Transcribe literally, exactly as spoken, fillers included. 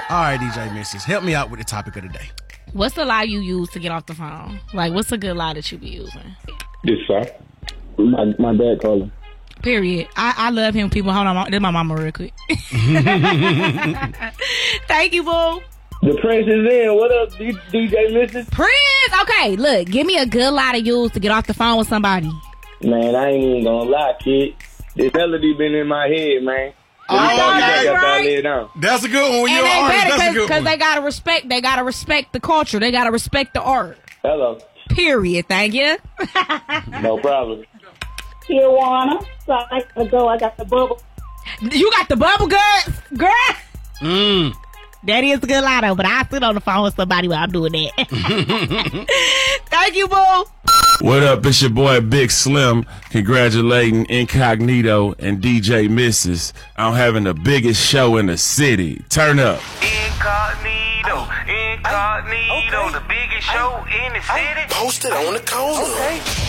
All right, D J Missus, help me out with the topic of the day. What's the lie you use to get off the phone? Like, what's a good lie that you be using? This sir. My my dad calling. Period. I, I love him, people. Hold on. This is my mama real quick. Thank you, boo. The Prince is in. What up, D J Missus? Prince! Okay, look. Give me a good lie to use to get off the phone with somebody. Man, I ain't even gonna lie, kid. This melody been in my head, man. Oh, okay. Right. Down. That's a good one. When and you're they an artist, better that's a good because one. they gotta respect. They gotta respect the culture. They gotta respect the art. Hello. Period. Thank you. No problem. Tijuana. So I gotta go. I got the bubble. You got the bubble, girl. Girl. Mm. That is a good lie, though, but I sit on the phone with somebody while I'm doing that. Thank you, boo. What up? It's your boy Big Slim. Congratulating Incognito and D J Missus on having the biggest show in the city. Turn up. Incognito, Incognito, okay. The biggest show in the city. Posted on the corner. Okay.